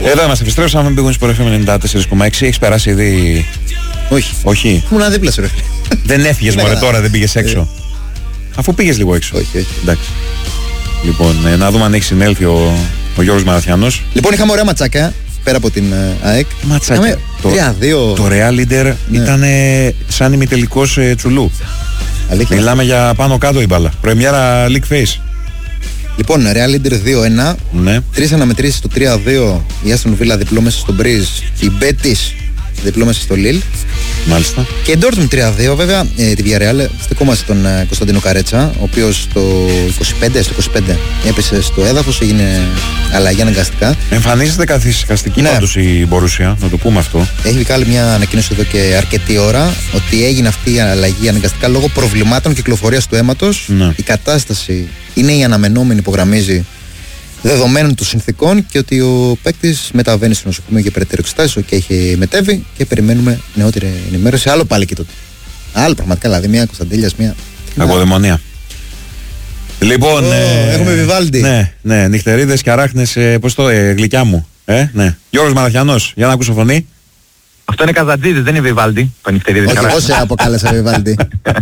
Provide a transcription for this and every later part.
Εδώ είμαστε, επιστρέψαμε με Big Win Sport FM 94,6. Έχεις περάσει ήδη? Όχι. Ήμουν δίπλα σου, ρε. Δεν έφυγες μωρέ τώρα, δεν πήγες έξω? Αφού πήγες λίγο έξω. Όχι. Εντάξει. Λοιπόν, να δούμε αν έχει συνέλθει ο Γιώργος Μαραθιανός. Λοιπόν, είχαμε ωραία ματσάκια πέρα από την ΑΕΚ. Ματσάκια. 3-2. Το Real Leader ήταν σαν ημιτελικός Τσουλού. Αλήθεια. Μιλάμε για πάνω κάτω η μπάλα. Πρεμιέρα League Face. Λοιπόν, Real Leader 2-1. Ναι. 3 αναμετρήσεις στο 3-2. Η Aston Villa διπλό μέσα στο Breeze. Η Betis διπλό μέσα στο Lille. Μάλιστα. Και η Dortmund 3-2, βέβαια, τη Villarreal. Στεκόμαστε στον Κωνσταντίνο Καρέτσα, ο οποίος στο 25 έπεσε στο έδαφος, έγινε αλλαγή αναγκαστικά. Εμφανίζεται καθησυχαστική πάντως η Μπορούσια, να το πούμε αυτό. Έχει βγάλει μια ανακοίνωση εδώ και αρκετή ώρα ότι έγινε αυτή η αλλαγή αναγκαστικά λόγω προβλημάτων κυκλοφορίας του αίματος. Ναι. Η κατάσταση είναι η αναμενόμενη, υπογραμμίζει, δεδομένων των συνθήκων, και ότι ο παίκτης μεταβαίνει στο νοσοκομείο για περαιτέρω εξετάσεις και έχει μετέβει και περιμένουμε νεότερη ενημέρωση. Άλλο πάλι και τότε. Άλλο πραγματικά, δηλαδή μια Κωνσταντέλιας, μια. Αγωδαιμονία. Λοιπόν. Έχουμε Βιβάλντι. Ναι, νυχτερίδες και αράχνες, γλυκιά μου. Ναι. Γιώργος Μαραθιανός, για να ακούσω φωνή. Αυτό είναι Καζατζίδης, δεν είναι Βιβάλντι. Όχι, πώς σε αποκάλεσα Βιβάλντι.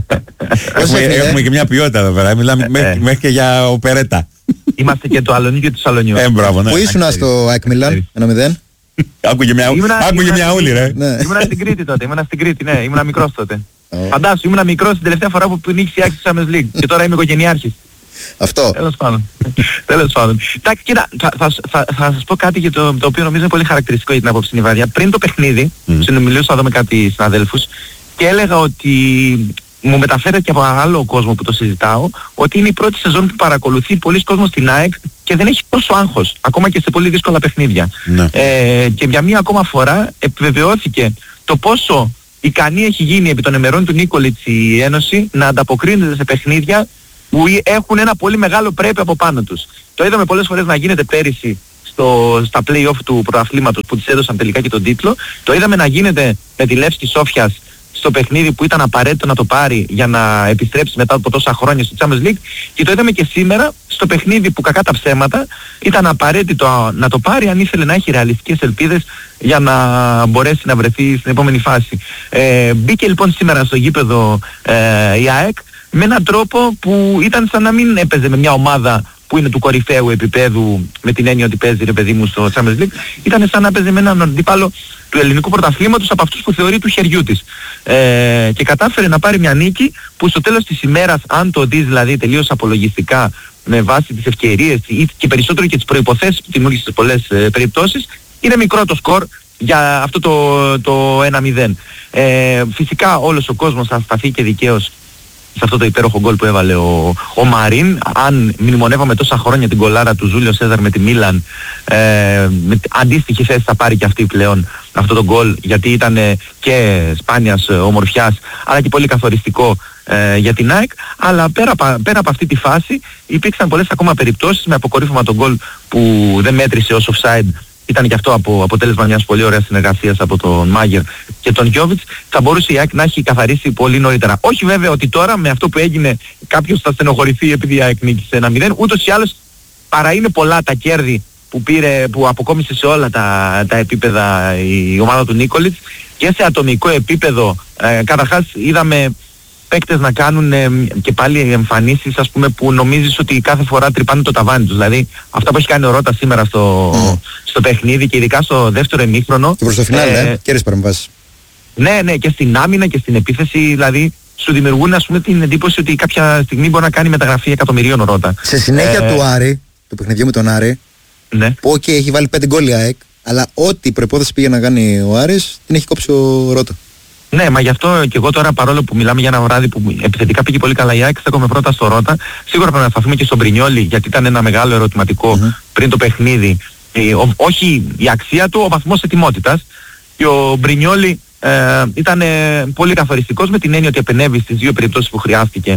Έχουμε και μια ποιότητα εδώ πέρα. Μιλάμε μέχρι και για οπερέτα. Είμαστε και το Αλονί και του Σαλονιού. Μπράβο, ναι. Πού ήσουν στο ΑΕΚ Μιλάν, 1-0? Άκουγε μια ούλη, ρε. Ήμουνα στην Κρήτη τότε, ναι, ήμουνα μικρός τότε. Φαντάσου, ήμουνα μικρός την τελευταία φορά που νίκησε η ΑΕΚ στη Champions League και τώρα είμαι οικογενειάρχης. Αυτό. Τέλος πάντων. Εντάξει, κοίτα, θα σας πω κάτι για το οποίο νομίζω είναι πολύ χαρακτηριστικό για την απόψινη βαριά. Πριν το παιχνίδι, συνομιλούσα εδώ με κάτι συναδέλφους και έλεγα ότι μου μεταφέρεται και από άλλο κόσμο που το συζητάω, ότι είναι η πρώτη σεζόν που παρακολουθεί πολλοί κόσμος στην ΑΕΚ και δεν έχει τόσο άγχος, ακόμα και σε πολύ δύσκολα παιχνίδια. Ναι. Και για μία ακόμα φορά επιβεβαιώθηκε το πόσο ικανή έχει γίνει επί των ημερών του Νίκολιτς η Ένωση να ανταποκρίνεται σε παιχνίδια που έχουν ένα πολύ μεγάλο πρέπει από πάνω τους. Το είδαμε πολλές φορές να γίνεται πέρυσι στα play-off του πρωταθλήματος που της έδωσαν τελικά και τον τίτλο. Το είδαμε να γίνεται με τη Λεύσκη Σόφιας στο παιχνίδι που ήταν απαραίτητο να το πάρει για να επιστρέψει μετά από τόσα χρόνια στο Champions League, και το είδαμε και σήμερα στο παιχνίδι που, κακά τα ψέματα, ήταν απαραίτητο να το πάρει αν ήθελε να έχει ρεαλιστικές ελπίδες για να μπορέσει να βρεθεί στην επόμενη φάση. Μπήκε λοιπόν σήμερα στο γήπεδο η ΑΕΚ με έναν τρόπο που ήταν σαν να μην έπαιζε με μια ομάδα που είναι του κορυφαίου επίπεδου, με την έννοια ότι παίζει, ρε παιδί μου, στο Champions League. Ήταν σαν να παίζει με έναν αντίπαλο του ελληνικού πρωταθλήματος, από αυτούς που θεωρεί του χεριού της. Και κατάφερε να πάρει μια νίκη που στο τέλος της ημέρας, αν το δεις δηλαδή τελείως απολογιστικά, με βάση τις ευκαιρίες και περισσότερο και τις προϋποθέσεις που δημιούργησε σε πολλές περιπτώσεις, είναι μικρό το σκορ για αυτό το 1-0. Φυσικά όλος ο κόσμος θα σταθεί και δικαίως σε αυτό το υπέροχο γκολ που έβαλε ο Μαρίν. Αν μνημονεύαμε τόσα χρόνια την γκολάρα του Ζούλιο Σέζαρ με τη Μίλαν, με αντίστοιχη θέση θα πάρει και αυτή πλέον αυτό το γκολ, γιατί ήταν και σπάνιας ομορφιάς αλλά και πολύ καθοριστικό για την ΑΕΚ. Αλλά πέρα από αυτή τη φάση υπήρξαν πολλές ακόμα περιπτώσεις, με αποκορύφωμα τον γκολ που δεν μέτρησε ως offside. Ήταν και αυτό από αποτέλεσμα μιας πολύ ωραίας συνεργασίας από τον Μάγερ και τον Γιόβιτς. Θα μπορούσε η ΑΕΚ να έχει καθαρίσει πολύ νωρίτερα. Όχι βέβαια ότι τώρα με αυτό που έγινε κάποιος θα στενοχωρηθεί επειδή η ΑΕΚ νίκησε 1-0. Ούτως ή άλλως παρά είναι πολλά τα κέρδη που αποκόμισε σε όλα τα επίπεδα η ομάδα του Νίκολιτς, και σε ατομικό επίπεδο. Καταρχάς είδαμε παίκτες να κάνουν και πάλι εμφανίσεις, ας πούμε, που νομίζεις ότι κάθε φορά τρυπάνε το ταβάνι τους. Δηλαδή αυτά που έχει κάνει ο Ρώτα σήμερα στο παιχνίδι και ειδικά στο δεύτερο ημίχρονο. Και προς το φινάλε, κέρδισε παρεμβάσεις. Ναι, και στην άμυνα και στην επίθεση, δηλαδή σου δημιουργούν, ας πούμε, την εντύπωση ότι κάποια στιγμή μπορεί να κάνει μεταγραφή εκατομμυρίων ο Ρώτα. Σε συνέχεια του Άρη, του παιχνιδιού με τον Άρη, ναι, που έχει βάλει 5 γκολ η ΑΕΚ, αλλά ό,τι προϋπόθεση πήγε να κάνει ο Άρης την έχει κόψει ο Ρώτα. Ναι, μα γι' αυτό και εγώ τώρα, παρόλο που μιλάμε για ένα βράδυ που επιθετικά πήγε πολύ καλά η ΑΕΚ, στέκομαι πρώτα στο Ρώτα. Σίγουρα πρέπει να σταθούμε και στον Μπρινιόλι, γιατί ήταν ένα μεγάλο ερωτηματικό πριν το παιχνίδι. Όχι η αξία του, ο βαθμός ετοιμότητας. Και ο Μπρινιόλι ήταν πολύ καθοριστικός, με την έννοια ότι επενέβη στις δύο περιπτώσεις που χρειάστηκε,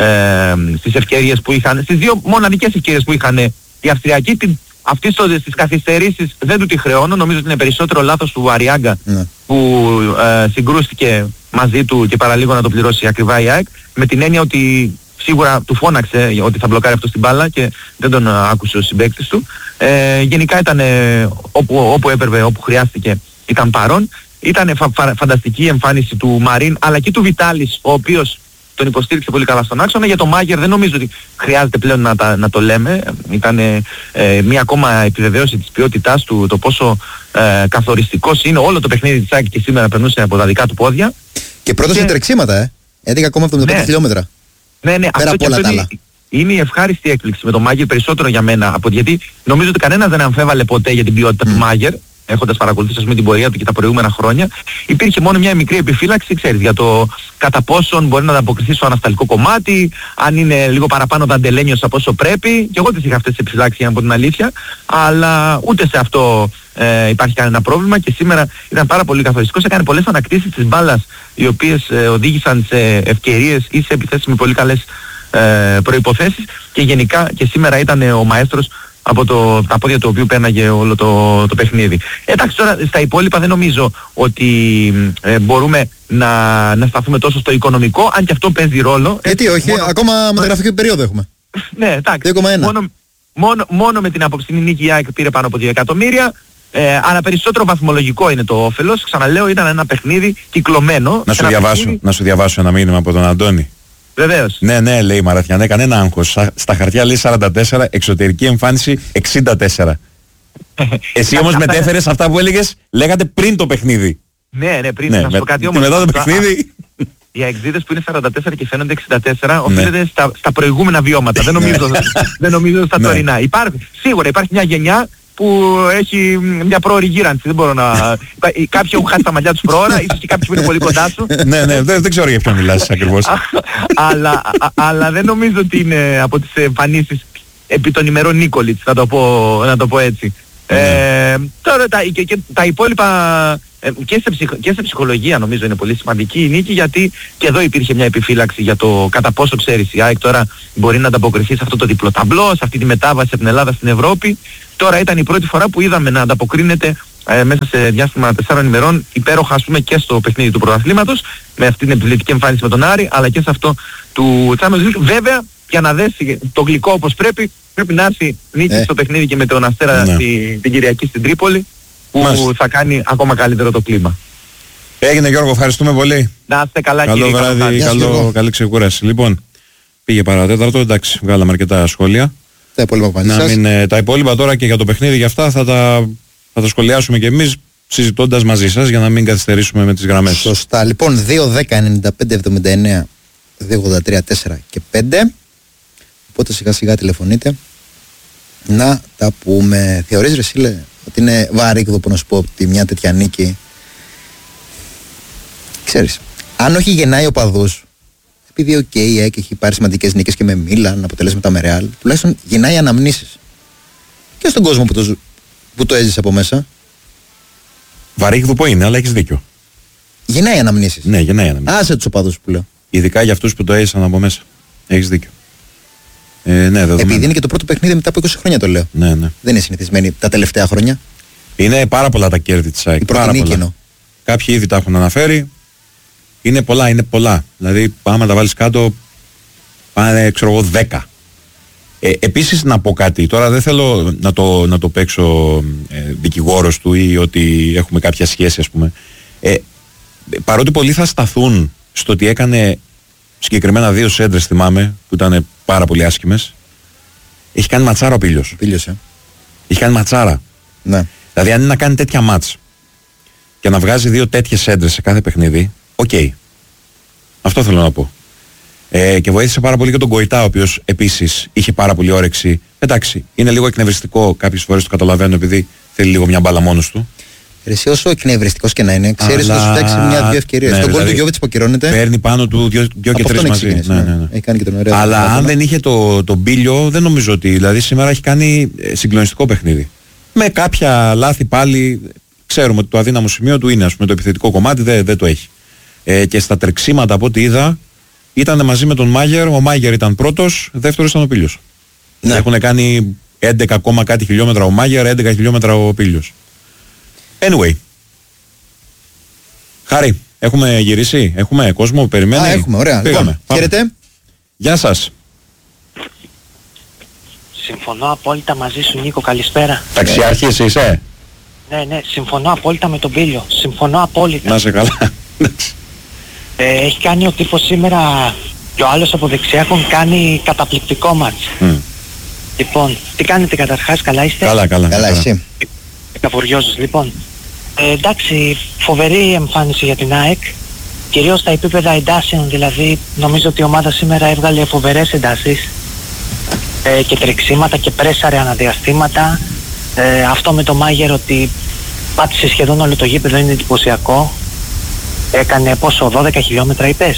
στις ευκαιρίες που είχαν, στις δύο μοναδικές ευκαιρίες που είχαν οι Αυστριακοί. Αυτή στις καθυστερήσεις δεν του τη χρεώνω, νομίζω ότι είναι περισσότερο λάθος του Αριάγκα που συγκρούστηκε μαζί του και παραλίγο να το πληρώσει ακριβά η ΑΕΚ, με την έννοια ότι σίγουρα του φώναξε ότι θα μπλοκάρει αυτό στην μπάλα και δεν τον άκουσε ο συμπαίκτης του. Γενικά ήταν όπου έπρεπε, όπου χρειάστηκε ήταν παρόν. Ήταν φανταστική η εμφάνιση του Μαρίν αλλά και του Βιτάλης, ο οποίος τον υποστήριξε πολύ καλά στον άξονα. Για το Μάγερ δεν νομίζω ότι χρειάζεται πλέον να το λέμε. Ήταν μία ακόμα επιβεβαίωση της ποιότητάς του, το πόσο καθοριστικός είναι. Όλο το παιχνίδι της ΑΕΚ και σήμερα περνούσε από τα δικά του πόδια. Και πρώτος σε τρεξίματα, 11,75 χιλιόμετρα. Ναι, πέρα από όλα τα άλλα. Είναι η ευχάριστη έκπληξη με τον Μάγερ περισσότερο για μένα. Γιατί νομίζω ότι κανένας δεν αμφέβαλε ποτέ για την ποιότητα του Μάγερ, έχοντας παρακολουθήσει την πορεία του και τα προηγούμενα χρόνια. Υπήρχε μόνο μια μικρή επιφύλαξη, ξέρεις, για το κατά πόσον μπορεί να ανταποκριθεί στο ανασταλτικό κομμάτι, αν είναι λίγο παραπάνω δαντελένιος από όσο πρέπει. Και εγώ τις είχα αυτές τις επιφυλάξεις, για να πω την αλήθεια, αλλά ούτε σε αυτό υπάρχει κανένα πρόβλημα και σήμερα ήταν πάρα πολύ καθοριστικός. Έκανε πολλές ανακτήσεις της μπάλας, οι οποίες οδήγησαν σε ευκαιρίες ή σε επιθέσεις με πολύ καλές προϋποθέσεις και γενικά και σήμερα ήταν ο μαέστρος από τα πόδια του οποίου πέρναγε όλο το παιχνίδι. Εντάξει, τώρα στα υπόλοιπα δεν νομίζω ότι μπορούμε να σταθούμε τόσο στο οικονομικό, αν και αυτό παίζει ρόλο. Γιατί όχι, ακόμα μεταγραφική περίοδο έχουμε. Ναι, εντάξει. 2,1. Μόνο με την απόψινή νίκη η ΑΕΚ πήρε πάνω από 2 εκατομμύρια. Αλλά περισσότερο βαθμολογικό είναι το όφελος. Ξαναλέω, ήταν ένα παιχνίδι κυκλωμένο. Να σου διαβάσω ένα μήνυμα από τον Αντώνη. Βεβαίως. Ναι, λέει Μαραθιανέ, κανένα άγχος. Στα χαρτιά λέει 44, εξωτερική εμφάνιση 64. Εσύ όμως μετέφερες αυτά που έλεγες, λέγατε πριν το παιχνίδι. Ναι, πριν. Να σου πω κάτι όμως. Μετά το παιχνίδι. Οι αεξίδες που είναι 44 και φαίνονται 64 οφείλεται στα προηγούμενα βιώματα. Δεν νομίζω στα τωρινά. Σίγουρα υπάρχει μια γενιά που έχει μια πρόωρη γύρανση. Δεν μπορώ να... Κάποιοι έχουν χάσει τα μαλλιά τους πρόωρα, ίσως και κάποιοι που είναι πολύ κοντά σου. Ναι, δεν ξέρω για ποιον μιλάς ακριβώς. Αλλά δεν νομίζω ότι είναι από τις εμφανίσεις επί των ημερών Νίκολιτς, να το πω έτσι. Τώρα τα υπόλοιπα και σε ψυχολογία νομίζω είναι πολύ σημαντική η νίκη, γιατί και εδώ υπήρχε μια επιφύλαξη για το κατά πόσο, ξέρεις, η ΑΕΚ τώρα μπορεί να ανταποκριθεί σε αυτό το διπλό ταμπλό, σε αυτή τη μετάβαση από την Ελλάδα στην Ευρώπη. Τώρα ήταν η πρώτη φορά που είδαμε να ανταποκρίνεται μέσα σε διάστημα 4 ημερών υπέροχα, ας πούμε, και στο παιχνίδι του πρωταθλήματος με αυτή την επιβλητική εμφάνιση με τον Άρη, αλλά και σε αυτό του Champions League. Βέβαια, για να δέσει το γλυκό όπως πρέπει να έρθει νίκη στο παιχνίδι και με τον Αστέρα την Κυριακή στην Τρίπολη, που θα κάνει ακόμα καλύτερο το κλίμα. Έγινε, Γιώργο, ευχαριστούμε πολύ. Να είστε καλά, καλό κύριε. βράδυ, καλή ξεκούραση. Λοιπόν, πήγε παρατέταρτο, εντάξει, βγάλαμε αρκετά σχόλια. Τα υπόλοιπα τώρα και για το παιχνίδι, για αυτά θα τα σχολιάσουμε και εμείς συζητώντας μαζί σας, για να μην καθυστερήσουμε με τις γραμμές. Σωστά. Λοιπόν, 2-10-95-79 2-83-4 και 5. Οπότε σιγά σιγά τηλεφωνείτε να τα πούμε. Θεωρείς, ρε Σίλε, ότι είναι βαρύκδοπο να σου πω ότι μια τέτοια νίκη, ξέρεις, αν όχι γεννάει οπαδούς, επειδή η ΑΕΚ έχει πάρει σημαντικές νίκες και με Μίλαν, αποτελέσματα με Ρεάλ, τουλάχιστον γεννάει αναμνήσεις και στον κόσμο που το έζησε από μέσα. Βαρύκδοπο είναι, αλλά έχεις δίκιο. Γεννάει αναμνήσεις. Ναι, γεννάει αναμνήσεις. Άσε τους οπαδούς που λέω. Ειδικά για αυτούς που το έζησαν από μέσα. Έχεις δίκιο. Ναι, επειδή είναι και το πρώτο παιχνίδι μετά από 20 χρόνια, το λέω. Ναι. Δεν είναι συνηθισμένοι τα τελευταία χρόνια. Είναι πάρα πολλά τα κέρδη της ΑΕΚ. Κάποιοι ήδη τα έχουν αναφέρει. Είναι πολλά. Δηλαδή, άμα τα βάλεις κάτω, πάνε, ξέρω εγώ, 10. Επίσης, να πω κάτι. Τώρα δεν θέλω να το παίξω δικηγόρος του ή ότι έχουμε κάποια σχέση, ας πούμε. Παρότι πολλοί θα σταθούν στο ότι έκανε συγκεκριμένα 2 σέντρες, θυμάμαι, που ήταν πάρα πολύ άσχημες, έχει κάνει ματσάρα ο Πίλιος. Έχει κάνει ματσάρα. Ναι. Δηλαδή, αν είναι να κάνει τέτοια μάτς και να βγάζει 2 τέτοιες σέντρες σε κάθε παιχνίδι, οκ. Αυτό θέλω να πω. Και βοήθησε πάρα πολύ και τον Γκοϊτά, ο οποίος επίσης είχε πάρα πολύ όρεξη. Εντάξει, είναι λίγο εκνευριστικό κάποιες φορές, το καταλαβαίνω, επειδή θέλει λίγο μια μπάλα μόνος του. Εσύ, όσο εκνευριστικός και να είναι, ξέρεις ότι θα σου φτιάξει μια-δυο ευκαιρίες. Ναι, τον γκολ του Γιώβιτς που ακυρώνεται. Παίρνει πάνω του 2 και 3 μαζί. Ναι. Έχει κάνει και τον ωραίο. Αλλά αν δεν είχε τον Μπίλιο, δεν νομίζω ότι. Δηλαδή σήμερα έχει κάνει συγκλονιστικό παιχνίδι. Με κάποια λάθη πάλι. Ξέρουμε ότι το αδύναμο σημείο του είναι, ας πούμε, το επιθετικό κομμάτι, δεν το έχει. Και στα τρεξίματα, από ό,τι είδα, ήταν μαζί με τον Μάγερ. Ο Μάγερ ήταν πρώτος, δεύτερος ήταν ο Πίλιος. Ναι. Έχουν κάνει 11 κάτι χιλιόμετρα ο Μάγερ, 11 χιλιόμετρα ο Πίλιος. Anyway. Χάρη, έχουμε γυρίσει, έχουμε κόσμο που περιμένει. Έχουμε, ωραία. Πήγαμε. Λοιπόν, χαίρετε. Γεια σας. Συμφωνώ απόλυτα μαζί σου, Νίκο, καλησπέρα. Ταξιάρχη εσύ είσαι? Ναι, συμφωνώ απόλυτα με τον Πίλιο. Συμφωνώ απόλυτα. Να σε καλά. Έχει κάνει ο τύπος σήμερα και ο άλλος από δεξιά έχουν κάνει καταπληκτικό μάτς. Λοιπόν, τι κάνετε καταρχάς, καλά είστε? Καλά εσύ? Καβουριόζος, λοιπόν. Εντάξει, φοβερή εμφάνιση για την ΑΕΚ. Κυρίως στα επίπεδα εντάσεων, δηλαδή νομίζω ότι η ομάδα σήμερα έβγαλε φοβερές εντάσεις και τρεξίματα και πρέσαρε αναδιαστήματα. Αυτό με το Μάγερ ότι πάτησε σχεδόν όλο το γήπεδο είναι εντυπωσιακό. Έκανε πόσο, 12 χιλιόμετρα είπες?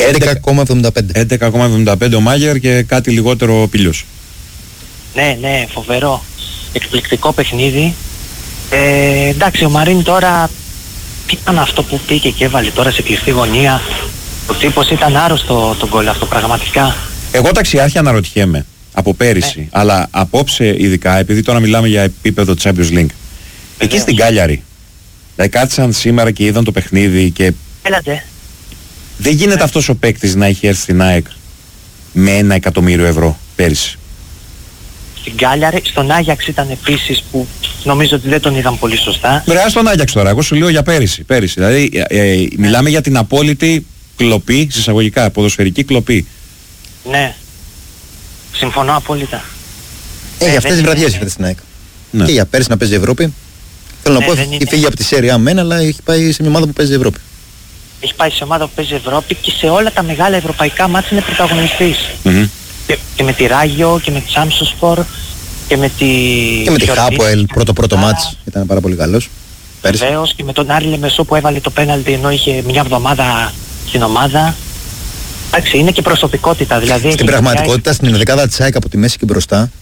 11,75 ο Μάγερ και κάτι λιγότερο ο Πίλιος. Ναι, φοβερό. Εκπληκτικό παιχνίδι. Εντάξει, ο Μαρίν τώρα τι ήταν αυτό που πήγε και έβαλε τώρα σε κλειστή γωνία? Ο τύπος ήταν άρρωστο τον γκολ αυτό πραγματικά. Εγώ Ταξιάρχη αναρωτιέμαι από πέρυσι, αλλά απόψε ειδικά, επειδή τώρα μιλάμε για επίπεδο Champions League, εκεί στην Κάλιαρη, δηλαδή κάθισαν σήμερα και είδαν το παιχνίδι και έλατε. Δεν γίνεται αυτός ο παίκτης να έχει έρθει στην ΑΕΚ με 1 εκατομμύριο ευρώ πέρυσι. Στην Κάλιαρη, στον Άγιαξ ήταν επίσης που νομίζω ότι δεν τον είδαν πολύ σωστά. Βρεά στον Άγιαξ τώρα, εγώ σου λέω για πέρυσι. Δηλαδή μιλάμε για την απόλυτη κλοπή, συσσαγωγικά, ποδοσφαιρική κλοπή. Ναι, συμφωνώ απόλυτα. Για αυτές τις βραδιές ήρθε στην ΑΕΚ. Ναι. Και για πέρυσι να παίζει Ευρώπη. Θέλω να πω, έχει φύγει από τη Σέρια μένα, αλλά έχει πάει σε μια ομάδα που παίζει Ευρώπη. Έχει πάει σε ομάδα που παίζει Ευρώπη και σε όλα τα μεγάλα ευρωπαϊκά μάτς είναι πρωταγωνιστής. Και με τη Ράγιο και με τη Σάμσοσπορ και με τη... Και με τη Χάποελ, πρώτο μάτς, ήταν πάρα πολύ καλός. Βεβαίως, και με τον Άρη Λεμεσό που έβαλε το πέναλτι ενώ είχε μια εβδομάδα στην ομάδα. Εντάξει, είναι και προσωπικότητα, δηλαδή... Στην πραγματικότητα, στην ενδεκάδα της ΑΕΚ από τη μέση και μπροστά,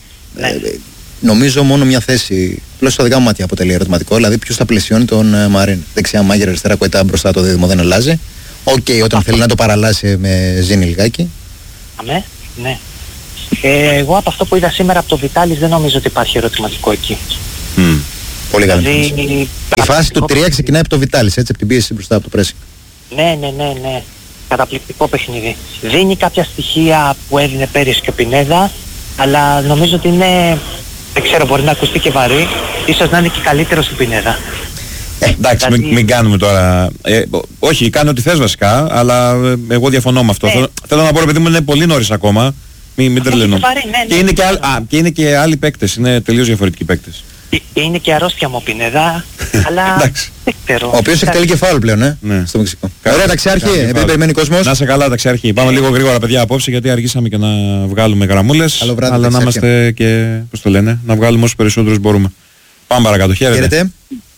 νομίζω μόνο μια θέση, πλώς στα δικά μου μάτια αποτελεί ερωτηματικό, δηλαδή ποιος θα πλαισιώνει τον Μαρίν. Δεξιά Μάγερ, αριστερά Κουετά, μπροστά το δίδυμο δεν αλλάζει. Όταν θέλει να το παραλλάσει με ζήνη λιγάκι. Ναι. Εγώ από αυτό που είδα σήμερα από το Βιτάλης δεν νομίζω ότι υπάρχει ερωτηματικό εκεί. Πολύ καλή. Η φάση του 3 ξεκινάει από το Βιτάλης, έτσι, από την πίεση μπροστά από το πρέσινγκ. Ναι. Καταπληκτικό παιχνίδι. Δίνει κάποια στοιχεία που έδινε πέρυσι και ο Πινέδα, αλλά νομίζω ότι είναι, δεν ξέρω, μπορεί να ακουστεί και βαρύ, ίσως να είναι και καλύτερος του Πινέδα. Εντάξει, δηλαδή... μην κάνουμε τώρα. Όχι, κάνε ό,τι θες βασικά, αλλά εγώ διαφωνώ με αυτό. Θέλω να πω, ρε παιδί μου, είναι πολύ νωρίς ακόμα. Μην τρελαίνω. Και είναι και άλλοι παίκτες, είναι τελείως διαφορετικοί παίκτες. Είναι και αρρώστια μου ο Πινέδα, αλλά δεν ξέρω. Ο οποίος εκτελεί και φάουλ πλέον, στο Μεξικό. Ωραία, Ταξιάρχη, επειδή περιμένει κόσμος. Να σε καλά, Ταξιάρχη. Πάμε λίγο γρήγορα, παιδιά, απόψε, γιατί αργήσαμε και να βγάλουμε γραμμούλες. Αλλά να είμαστε και, πώς το λένε, να βγάλουμε όσους περισσότερους μπορούμε. Πάμε παρακάτω, χαίρετε.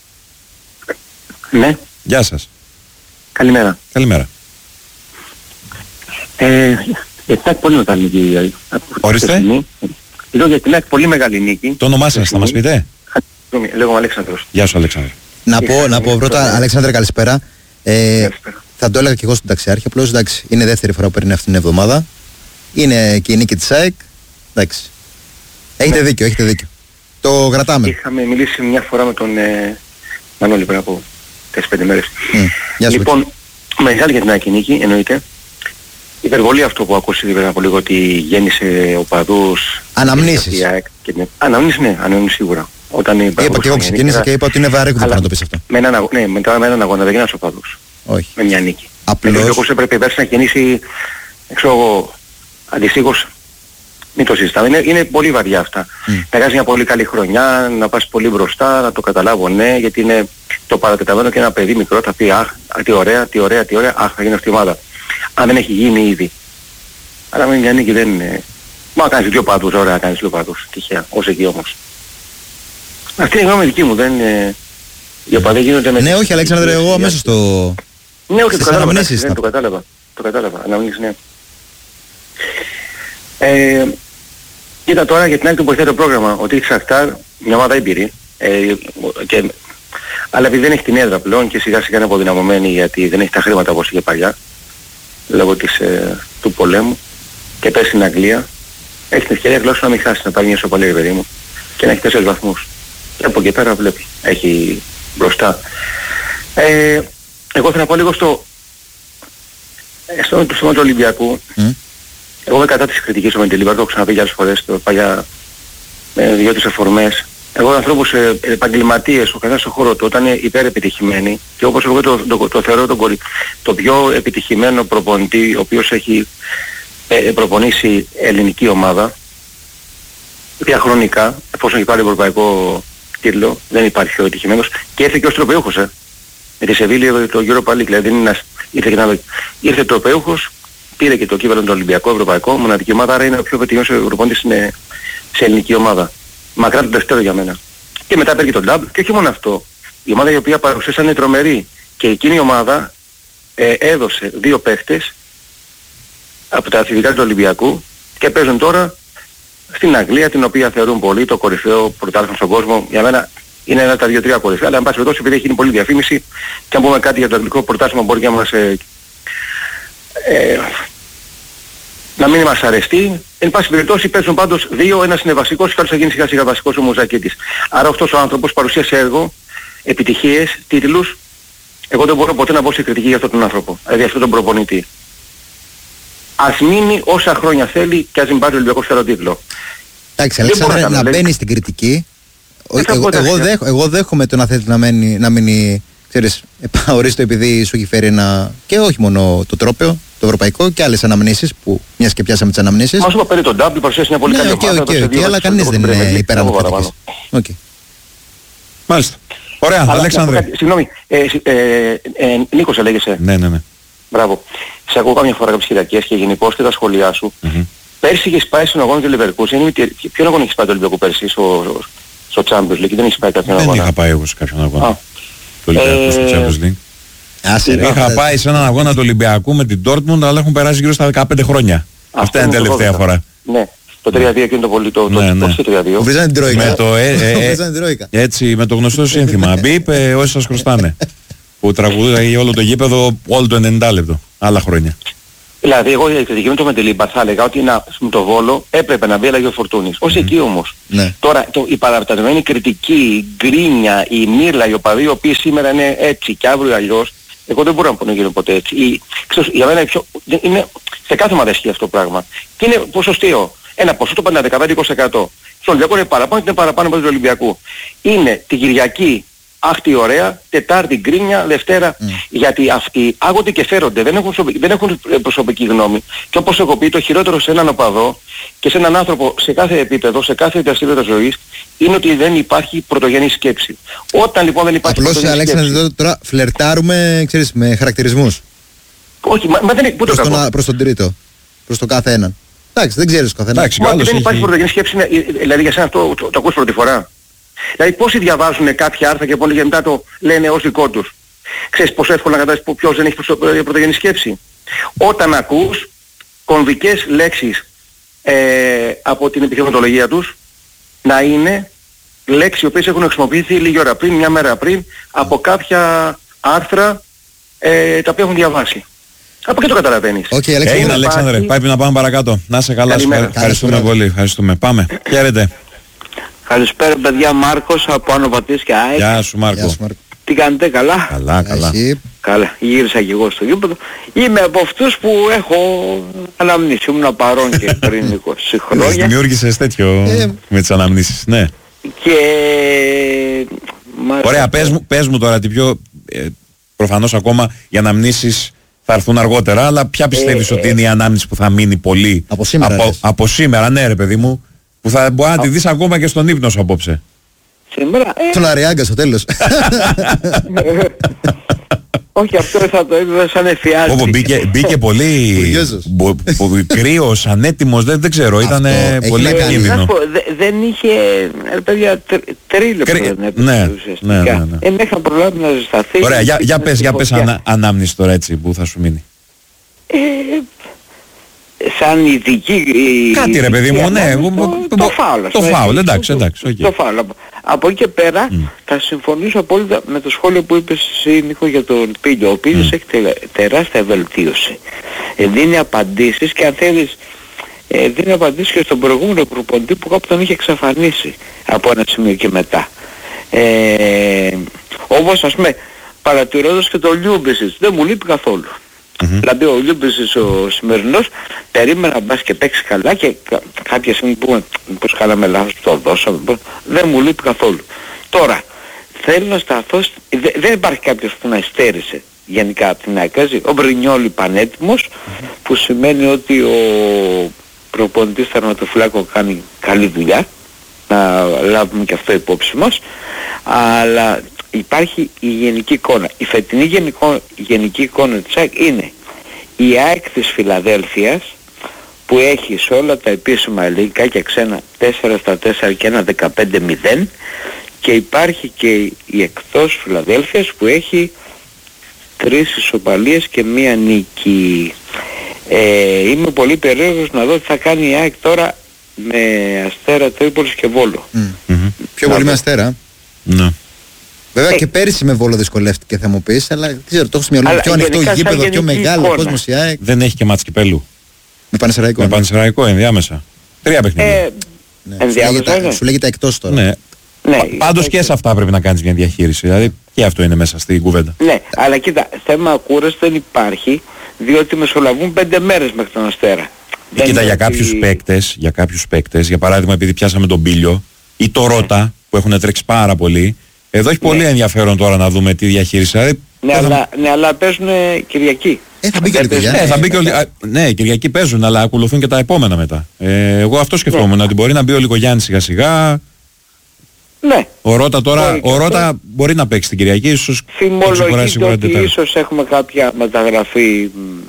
Ναι. Γεια σας. Καλημέρα. Καλημέρα. Για την ΑΕΚ πολύ μεγάλη νίκη. Ορίστε. Λέω για την ΑΕΚ πολύ μεγάλη νίκη. Το όνομά σας θα μας πείτε? Λέγομαι Αλέξανδρος. Γεια σου, Αλέξανδρο. Να πω πρώτα, Αλέξανδρε, καλησπέρα. Θα το έλεγα και εγώ στον Ταξιάρχη, απλώς εντάξει, είναι δεύτερη φορά που παίρνει αυτήν την εβδομάδα. Είναι και η νίκη της ΑΕΚ. Εντάξει. Έχετε δίκιο. Το κρατάμε. Είχαμε μιλήσει μια φορά με τον Μανώλη πριν από 4-5 μέρες. Λοιπόν, μεγάλη για την ΑΕΚ νίκη, εννοείται. Υπερβολή αυτό που ακούσει πριν από λίγο, ότι γέννησε οπαδούς. Αναμνήσεις. Αναμνήσεις σίγουρα. Είπα και εγώ ξεκίνησα και είπα ότι είναι βαρύκο να το πεις αυτό. Μετά με έναν αγώνα δεν γίνανε οπαδούς. Όχι. Με μια νίκη. Απλώς. Όπως έπρεπε πέρσι να γεννήσει, αντιστοίχως, μην το συζητάμε. Είναι πολύ βαριά αυτά. Να κάνεις μια πολύ καλή χρονιά, να πας πολύ μπροστά, να το καταλάβω, ναι, γιατί είναι το παρατεταμένο και ένα παιδί μικρό θα πει αχ, τι ωραία, αχ, θα γίνει αυτή η ομάδα. Αν δεν έχει γίνει ήδη. Αλλά με μια νίκη δεν είναι... Μα κάνεις δύο παδούς, ωραία, κάνεις δύο παδούς, τυχαία, ως εκεί όμως. Αυτή είναι η γνώμη δική μου, δεν είναι... Οι οπαδοί γίνονται με... Ναι, όχι Αλέξανδρε, εγώ αμέσως το... Ναι, όχι, το κατάλαβα, αναμνήσεις, ναι. Κοίτα τώρα για την άλλη του βοηθάει το πρόγραμμα, ότι έχει Σαχτάρ, μια ομάδα έμπειρη, αλλά επειδή δεν έχει την έδρα πλέον και σιγά σιγά είναι αποδυναμωμένη γιατί δεν έχει τα χρήματα όπως είχε παλιά, λόγω του πολέμου, και πέσει στην Αγγλία, έχει την ευκαιρία γλώσσα να μην χάσει, να πάρει μια ισοπαλία, παιδί μου, και να έχει 4 βαθμούς. Και από εκεί πέρα βλέπει, έχει μπροστά. Εγώ θα να πω λίγο στο του Ολυμπιακού. Εγώ είμαι κατά της κριτικής με την Λίβερπουλ, το έχω ξαναπεί για άλλες φορές, παλιά με 2-3 αφορμές. Εγώ ανθρώπους επαγγελματίες, ο καθένας στον χώρο του, όταν είναι υπερεπιτυχημένοι, και όπως εγώ το θεωρώ το πιο επιτυχημένο προπονητή, ο οποίος έχει προπονήσει ελληνική ομάδα, διαχρονικά, εφόσον έχει πάρει ευρωπαϊκό τίτλο, δεν υπάρχει πιο επιτυχημένος, και ήρθε και ως τροπαιούχος, με τη Σεβίλη το Europa League, δηλαδή δεν είναι ήρθε τροπαιούχος, πήρε και το κύπελλο του Ολυμπιακό, ευρωπαϊκό, μοναδική ομάδα, άρα είναι ο πιο επιτυχημένος προπονητής σε ελληνική ομάδα. Μακρά το δεύτερο για μένα. Και μετά πήρε και τον double, και όχι μόνο αυτό. Η ομάδα η οποία παρουσίασαν είναι τρομερή, και εκείνη η ομάδα έδωσε 2 παίχτες από τα αθλητικά του Ολυμπιακού και παίζουν τώρα στην Αγγλία, την οποία θεωρούν πολύ το κορυφαίο πρωτάθλημα στον κόσμο. Για μένα είναι ένα τα 2-3 κορυφαία, αλλά εν πάση περιπτώσει επειδή έχει γίνει πολλή διαφήμιση, και αν πούμε κάτι για το αγγλικό πρωτάθλημα μπορεί και να μας να μην μας αρεστεί. Εν πάση περιπτώσει παίζουν πάντως 2, ένας είναι βασικός και άλλος θα γίνει σιγά σιγά βασικός ο Μουζακίτης. Άρα αυτός ο άνθρωπος παρουσίασε έργο, επιτυχίες, τίτλους. Εγώ δεν μπορώ ποτέ να μπω σε κριτική για αυτόν τον άνθρωπο, δηλαδή αυτόν τον προπονητή. Ας μείνει όσα χρόνια θέλει και ας μην πάρει ο Ολυμπιακός άλλο τίτλο. Εντάξει, Αλέξανδρε, να μπαίνει στην κριτική. Εγώ δέχομαι το να θέλει να μείνει, ξέρεις, ορίστο επειδή σου έχει φέρει ένα, και όχι μόνο το τρόπαιο, το ευρωπαϊκό, και άλλες αναμνήσεις που μιας και πιάσαμε τις αναμνήσεις. Μας είπα περί τον double, παρουσίασε μια πολύ καλή ομάδα. Αλλά κανείς δεν είναι υπέρ από κριτικής. Μάλιστα. Ωραία, Αλέξανδρε. Συγγνώμη, Νίκος έλεγεσαι. Ναι. Μπράβο. Σε ακούω κάμια φορά κάποιες Κυριακές και γενικώς και τα σχόλιά σου. Πέρσι είχες πάει στον αγώνα του Leverkusen. Ποιον αγώνα έχεις πάει το Ολυμπιακό πέρσι στο Champions League? Δεν έχεις πάει κάποιον αγώνα? Δεν είχα πάει εγώ σε κάποιον αγώνα του Ολυμπιακού στο Champions League. Είχα πάει σε έναν αγώνα του Ολυμπιακού με την Dortmund, αλλά έχουν περάσει γύρω στα 15 χρόνια. Αυτή είναι η τελευταία φορά. Ναι. Το 3-2 και είναι το πολύ το 3-2. Βρίζανε την Τρόικα. Έτσι, με το γνωστό σύνθημα. Μπίπ, όσοι σας χρωστάνε. Που τραγουδάει όλο το γήπεδο όλο το 90 λεπτό. Άλλα χρόνια. Δηλαδή, εγώ η κριτική μου το με τη Λίμπα θα έλεγα ότι με το Βόλο έπρεπε να μπει αλλαγή ο Φορτούνης. Όχι εκεί όμως. Ναι. Τώρα η παραπτανμένη κριτική, η γκρίνια, η μύρλα, οι οπαδοί οι οποίοι σήμερα είναι έτσι και αύριο αλλιώς, εγώ δεν μπορώ να γίνω ποτέ έτσι. Για μένα είναι σε κάθε ομάδα ισχύει αυτό το πράγμα. Και είναι ποσοστιαίο. Ένα ποσό το 15-20%. Στον Ολυμπιακό είναι παραπάνω και είναι παραπάνω από τον Ολυμπιακού. Είναι την Κυριακή άχτη ωραία, Τετάρτη γκρίνια, Δευτέρα, γιατί αυτοί άγονται και φέρονται, δεν έχουν προσωπική γνώμη. Και όπως έχω πει, το χειρότερο σε έναν οπαδό και σε έναν άνθρωπο σε κάθε επίπεδο, σε κάθε δραστηριότητα ζωής, είναι ότι δεν υπάρχει πρωτογενή σκέψη. Όταν λοιπόν δεν υπάρχει πρωτογενή σκέψη... Απλώς, Αλέξανδρε, τώρα φλερτάρουμε, ξέρεις, με χαρακτηρισμούς. Όχι, μα δεν είναι προς τον τρίτο, προς τον κάθε έναν. Εντάξει, δεν ξέρεις ο καθένας. Δεν υπάρχει πρωτογενή σκέψη, δηλαδή για σένα το ακούς πρώτη φορά. Δηλαδή πόσοι διαβάζουν κάποια άρθρα και πολύ και μετά το λένε ως δικό τους. Ξέρεις πόσο εύκολα να καταλάβεις ποιος δεν έχει πρωτογενή σκέψη? Όταν ακούς κομβικές λέξεις από την επιχειρηματολογία τους να είναι λέξεις οι οποίες έχουν χρησιμοποιηθεί λίγη ώρα πριν, μια μέρα πριν, από κάποια άρθρα τα οποία έχουν διαβάσει. Από και το καταλαβαίνεις. Έγινε, Αλέξανδρε, πρέπει να πάμε παρακάτω. Να είσαι καλά, ευχαριστούμε πολύ. Ευχαριστούμε. Πάμε. Χαίρετε. Καλησπέρα παιδιά, Μάρκος από Άνω Πατήσια ΑΕΚ. Γεια σου Μάρκο. Τι κάνετε, καλά? Καλά. Καλά, γύρισα και εγώ στο γήπεδο. Είμαι από αυτούς που έχω αναμνήσει, ήμουν παρόν και πριν 20 χρόνια. Δημιούργησες τέτοιο με τις αναμνήσεις, ναι. Και... Ωραία, πες μου τώρα τι πιο... προφανώς ακόμα οι αναμνήσεις θα έρθουν αργότερα, αλλά ποια πιστεύεις ότι είναι η ανάμνηση που θα μείνει πολύ από σήμερα, ναι ρε παιδί μου, που θα μπορεί να τη δεις ακόμα και στον ύπνο σου απόψε? Σήμερα... Τον Αριάγκα στο τέλος. Όχι, αυτό δεν θα το είδα σαν εφιάλτη. Μπήκε πολύ κρύος, ανέτοιμος, δεν ξέρω, ήταν πολύ επικίνδυνο. Δεν είχε, παιδιά, τρίλεπτο δεν έπαιζε ουσιαστικά. Μέχρι να προλάβει να ζεσταθεί. Ωραία, για πες ανάμνηση τώρα έτσι που θα σου μείνει. Σαν ειδική... Κάτι ρε παιδί μου, ναι. Το φάουλ, εντάξει. Το φάουλ. Από εκεί και πέρα θα συμφωνήσω απόλυτα με το σχόλιο που είπες εσύ, Νίκο, για τον Πίλιο. Ο Πίλιος έχει τεράστια βελτίωση. Δίνει απαντήσεις και αν θέλεις δίνει απαντήσεις και στον προηγούμενο προπονητή που κάπου τον είχε εξαφανίσει από ένα σημείο και μετά. Όπως ας πούμε παρατηρώντας και τον Λιούμπεσιτς, δεν μου λείπει καθόλου. Δηλαδή ο Λίμπης ο σημερινός περίμενα μπας και παίξει καλά και κάποια στιγμή πούμε πως κάναμε λάθος, το δώσαμε, δεν μου λείπει καθόλου. Τώρα θέλω να σταθώ, δεν υπάρχει κάποιος που να υστέρησε γενικά από την ΑΕΚ. Ο Μπρινιόλι πανέτοιμος, που σημαίνει ότι ο προπονητής τερματοφυλάκου κάνει καλή δουλειά, να λάβουμε και αυτό υπόψη μας, αλλά υπάρχει η γενική εικόνα. Η φετινή γενική εικόνα της ΑΕΚ είναι η ΑΕΚ της Φιλαδέλφειας, που έχει σε όλα τα επίσημα ελληνικά και ξένα 4-4 και ένα 15-0, και υπάρχει και η εκτός Φιλαδέλφειας που έχει 3 ισοπαλίες και 1 νίκη. Είμαι πολύ περίεργος να δω τι θα κάνει η ΑΕΚ τώρα με Αστέρα Τρίπολης και Βόλο. Πιο πολύ με Αστέρα. Ναι. Βέβαια και πέρυσι με Βόλο δυσκολεύτηκε, θα μου πεις, αλλά δεν ξέρω, το έχω στο μυαλό μου. Πιο ανοιχτό γήπεδο, πιο μεγάλο κόσμος η ΑΕΚ. Δεν έχει και μάτς κυπέλλου. Με Πανσεραϊκό. Με Πανσεραϊκό ενδιάμεσα. 3 παιχνίδια. Σου λέγεται εκτός τώρα. Ναι. Πάντως και σε αυτά πρέπει να κάνεις μια διαχείριση. Δηλαδή και αυτό είναι μέσα στην κουβέντα. Ναι, αλλά κοίτα, θέμα κούραση δεν υπάρχει, διότι μεσολαβούν 5 μέρες μέχρι τον Αστέρα. Κοίτα, για κάποιους παίκτες, για παράδειγμα, επειδή πιάσαμε τον Πίλιο ή το Ρώτα που έχουν τρέξει πάρα πολύ, εδώ έχει πολύ ενδιαφέρον τώρα να δούμε τη διαχείριση. Ναι, αλλά παίζουν Κυριακή. Θα μπει και ναι, Κυριακή παίζουν, αλλά ακολουθούν και τα επόμενα μετά. Εγώ αυτό σκεφτόμουν, ότι μπορεί να μπει ο Λικογιάννης σιγά σιγά. Ναι. Ο Ρώτα τώρα, μπορεί να παίξει την Κυριακή, ίσως. Φημολογείται ότι ίσως έχουμε κάποια μεταγραφή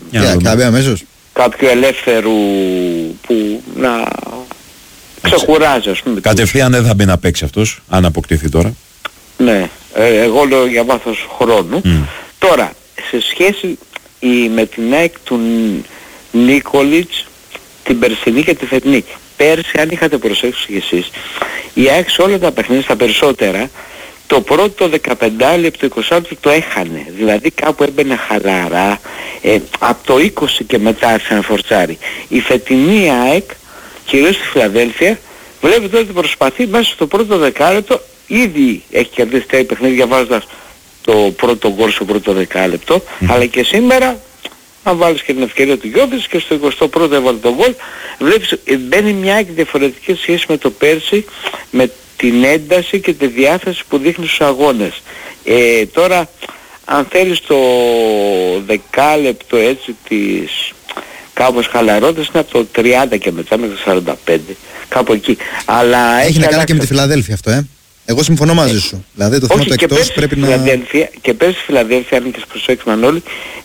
κάποιου ελεύθερου που να ξεκουράζει, ας πούμε. Κατευθείαν δεν θα μπει να παίξει αυτός, αν αποκτηθεί τώρα. Ναι, εγώ λέω για βάθος χρόνου. Τώρα, σε σχέση με την ΑΕΚ του Νίκολιτς, την περσινή και τη φετινή. Πέρσι, αν είχατε προσέξει κι εσείς, η ΑΕΚ σε όλα τα παιχνίδια, στα περισσότερα, το πρώτο 15 λεπτό, 20 λεπτό το έχανε. Δηλαδή κάπου έμπαινε χαλαρά, από το 20 και μετά άρχισε να φορτσάρει. Η φετινή ΑΕΚ, κυρίως στη Φιλαδέλφεια, βλέπετε ότι προσπαθεί μέσα στο πρώτο δεκάλεπτο, ήδη έχει κερδίσει 3 παιχνίδια βάζοντας το πρώτο γκολ στο πρώτο δεκάλεπτο, αλλά και σήμερα, αν βάλεις και την ευκαιρία του Γιώβιτς και στο 21ο έβαλε τον γκολ, βλέπεις μπαίνει μια διαφορετική σχέση με το πέρσι, με την ένταση και τη διάθεση που δείχνει στους αγώνες. Τώρα, αν θέλεις το δεκάλεπτο έτσι της κάπως χαλαρότητας, είναι από το 30 και μετά μέχρι το 45, κάπου εκεί. Αλλά έχει να κάνει και με τη Φιλαδέλφεια αυτό, Εγώ συμφωνώ μαζί σου. Δηλαδή το θέμα του εκτός πρέπει να... Και πέρσι στη Φιλαδέλφεια, αν και προσέξει Μανώλη,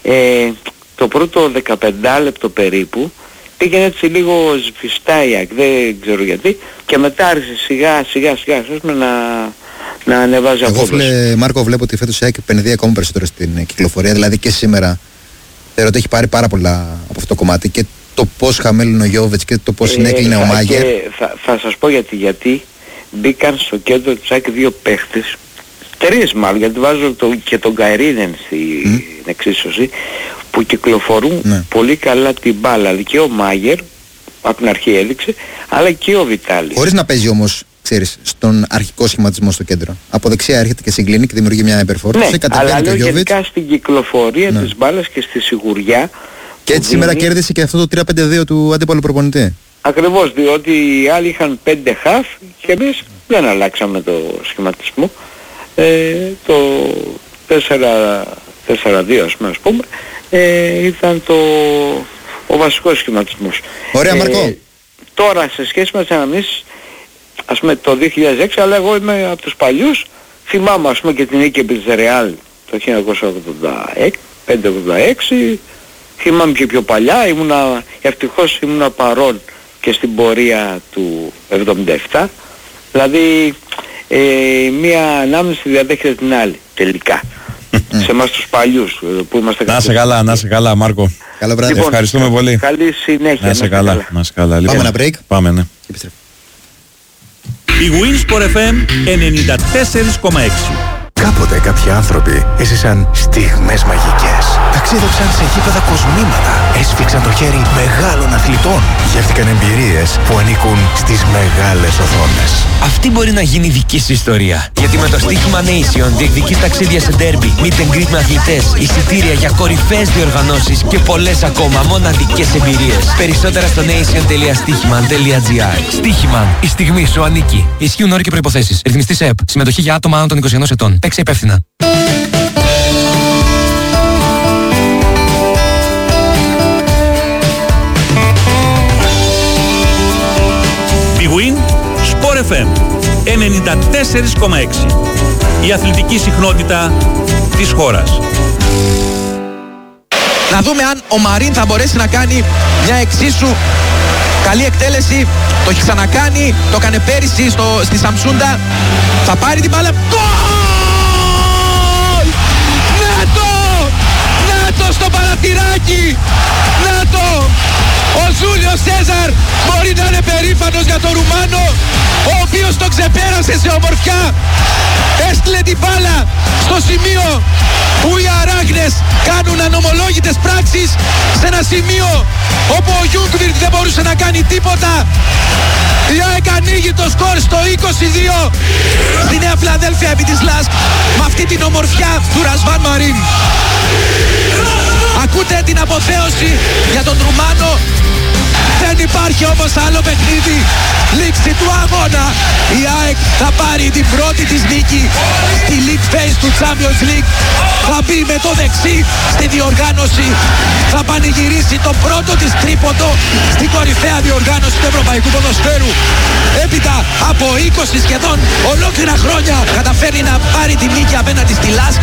το πρώτο 15 λεπτό περίπου πήγαινε έτσι λίγο σβηστά η ΑΕΚ, δεν ξέρω γιατί, και μετά άρχισε σιγά να ανεβάζει απόδοση. Εγώ, Μάρκο, βλέπω ότι φέτος η ΑΕΚ επενδύει ακόμα περισσότερο στην κυκλοφορία, δηλαδή και σήμερα θεωρώ ότι έχει πάρει πάρα πολλά από αυτό το κομμάτι, και το πώς χαμέλουν ο Γιώβετς και το πώς συνέκλεινε ο Μάγερ. Θα σας πω γιατί μπήκαν στο κέντρο της ΑΕΚ 2 παίχτες, 3 μάλλον, γιατί βάζω και τον Γκαϊρίνεν στην εξίσωση, που κυκλοφορούν πολύ καλά την μπάλα. Και ο Μάγερ από την αρχή έδειξε, αλλά και ο Βιτάλης. Χωρίς να παίζει όμως, ξέρεις, στον αρχικό σχηματισμό στο κέντρο. Από δεξιά έρχεται και συγκλίνει και δημιουργεί μια υπερφόρτωση. Ναι, αλλά λέω γενικά στην κυκλοφορία της μπάλας και στη σιγουριά. Και έτσι σήμερα κέρδισε και αυτό το 3-5-2 του αντίπαλου προπονητή. Ακριβώς, διότι οι άλλοι είχαν 5 χαφ και εμείς δεν αλλάξαμε το σχηματισμό. Το 4-2 ας πούμε, ήταν ο βασικός σχηματισμός. Ωραία, Μαρκό. Τώρα σε σχέση με τις αναμνήσεις, ας πούμε το 2006, αλλά εγώ είμαι από τους παλιούς, θυμάμαι ας πούμε και την νίκη επί της Ρεάλ το 1985-86, θυμάμαι και πιο παλιά, ευτυχώς ήμουνα παρόν και στην πορεία του 77, δηλαδή μία ανάμνηση διαδέχεται την άλλη τελικά. Σε εμάς τους παλιούς που είμαστε. Να σε καλά Μάρκο. Καλό βράδυ. Λοιπόν, ευχαριστούμε πολύ. Καλή συνέχεια. Να σε καλά. Λοιπόν, πάμε ένα break. Πάμε, ναι. Η Winsport FM 94,6. Κάποτε κάποιοι άνθρωποι έζησαν στιγμές μαγικές. Ταξίδεψαν σε γήπεδα κοσμήματα. Έσφιξαν το χέρι μεγάλων αθλητών. Γεύτηκαν εμπειρίες που ανήκουν στις μεγάλες οθόνες. Αυτή μπορεί να γίνει δική σου ιστορία. Γιατί με το στοίχημα Nation διεκδικείς ταξίδια σε ντέρμπι, meet and greet με αθλητές, εισιτήρια για κορυφαίες διοργανώσεις και πολλές ακόμα μοναδικές εμπειρίες. Περισσότερα στο nation.stichiman.gr. Στοίχημαν. Η στιγμή σου ανήκει. Ισχύουν όροι και προϋποθέσεις. Ρυθμιστής ΕΠ. Συμμετοχή για άτομα άνω των 21 ετών. Παίξε υπεύθυνα. Big Win, Sport FM 94,6. Η αθλητική συχνότητα της χώρας. Να δούμε αν ο Μαρίν θα μπορέσει να κάνει μια εξίσου καλή εκτέλεση. Το έχει ξανακάνει, το έκανε πέρυσι στη Σαμσούντα. Θα πάρει την μπάλα. Γκολ! Να το στο παραθυράκι! Να το! Ο Ζούλιο Σέζαρ μπορεί να είναι περήφανος για τον Ρουμάνο, ο οποίος το ξεπέρασε σε ομορφιά. Έστειλε την μπάλα στο σημείο που οι Αράχνες κάνουν ανομολόγητες πράξεις, σε ένα σημείο όπου ο Γιούγκβιρτ δεν μπορούσε να κάνει τίποτα. Η ΑΕΚ ανοίγει το σκορ στο 22 στη Νέα Φιλαδέλφια επί της ΛΑΣΚ με αυτή την ομορφιά του Ρασβάν Μαρίν. Ακούτε την αποθέωση για τον Ρουμάνο. Δεν υπάρχει όμως άλλο παιχνίδι. Λήξη του αγώνα. Η ΑΕΚ θα πάρει την πρώτη της νίκη στη League Phase του Champions League. Θα μπει με το δεξί στη διοργάνωση. Θα πανηγυρίσει το πρώτο της τρίποντο στην κορυφαία διοργάνωση του Ευρωπαϊκού Ποδοσφαίρου. Έπειτα από 20 σχεδόν ολόκληρα χρόνια καταφέρει να πάρει τη νίκη απέναντι στη ΛΑΣΚ.